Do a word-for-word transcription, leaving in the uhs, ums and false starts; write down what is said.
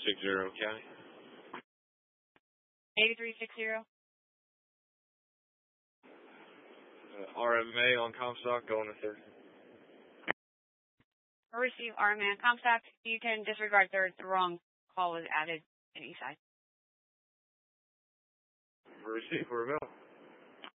six zero County. eighty-three sixty. Uh, R M A on Comstock going to third. Receive R M A on Comstock. You can disregard third. The wrong call was added in Eastside. Receive for Ravel.